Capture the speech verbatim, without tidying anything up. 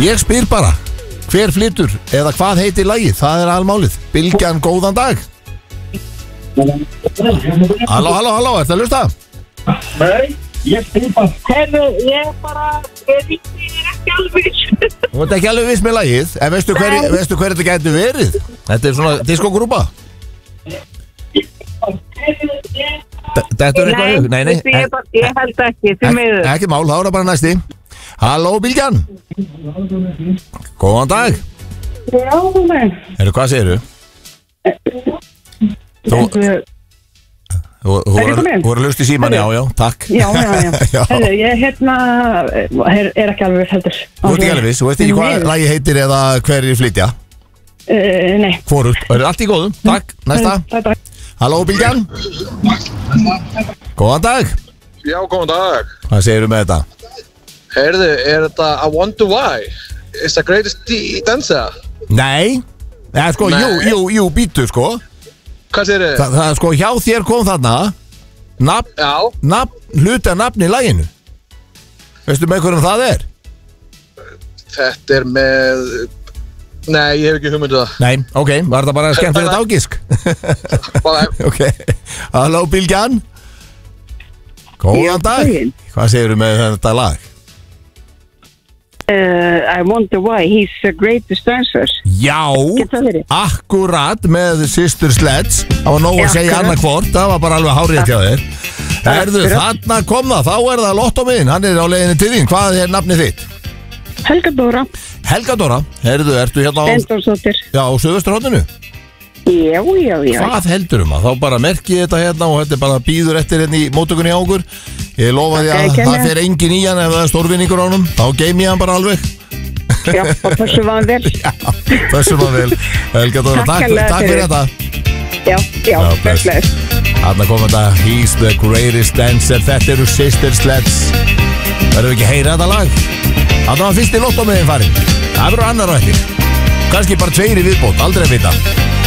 Ég spyr bara, hver flytur eða hvað heitir lagið? Það er almálið. Bylgjan, góðan dag. Halló, halló, halló, ertu að hlusta? Nei, ég spyr bara. Herru, ég bara, ég ríkti, ég er ekki alveg viss. Þú ert ekki alveg viss með lagið, en veistu hver, veistu hver þetta gæti verið? Þetta er svona diskogrúpa. Þetta er eitthvað hug? Nei, nei. Ég, bara, ég held ekki, því miður. Ekki mál, þá er það bara næsti. Halló, Bylgjan. Góðan dag. Já, menn. Herru, hvað segirðu? Þú Þú voru að hlusta í síman, já, já, takk. Já, já, já. Herru, ég hérna, er, er ekki alveg heldur. Þú ert ekki alveg viss, þú veist ekki hvað lagi heitir eða hverjir flytja? Uh, nei. Hvorugt, það er allt í góðum, takk, næsta. Takk, takk. Halló, Bylgjan. Góðan dag. Já, góðan dag. Hvað segirðu með þetta? Heyrðu, er þetta I Wonder Why? It's the greatest dancer? Nei, eða sko, Nei. jú, jú, jú, býtu sko. Hvað segir þið? Þa, það er sko, hjá þér kom þarna nafn, Já. nafn, hluta nafn í laginu. Veistu með hverjum það er? Þetta er með... Nei, ég hef ekki hugmyndu það. Nei, ok, var þetta bara skemmt fyrir þetta ágisk? Bara, Ok, halló Bylgjan. Góðan dag. Hvað segirðu með þetta lag? Uh, I wonder why he's the greatest dancer. Já, Getur það verið? akkurat með Sister Sledge. Það var nóg að Já, segja akkurat. annað hvort. Það var bara alveg hárið hjá þér. Herðu, Akkurat. þarna kom það. Þá er það lottómiðin. Hann er á leiðinni til þín. Hvað er nafnið þitt? Helga Dóra, Helga Dóra. Herðu, ertu hérna á, Steindórsdóttir. já, á Suðvesturhorninu? Já, já, já. Hvað heldur um að? Þá bara merki ég þetta hérna og þetta er bara býður eftir hérna í móttökunni á okkur. Ég lofa því að Þakka þér það kærlega. fer engin í hann ef það er stórvinningur á honum. Þá geym ég hann bara alveg. Já, og þessu var hann vel. Já, þessum að vel. Helga Dóra, Takk takk, kærlega takk fyrir fyrir. þetta. Já, já, Já, bless. bless. Þarna kom þetta He's the greatest dancer. Þetta eru Sister Sledge. Verðum við ekki að heyra þetta lag? Þarna var fyrst í lottómiðin farin. Það verður annar á eftir. Kannski bara tveir í viðbót, aldrei að vita.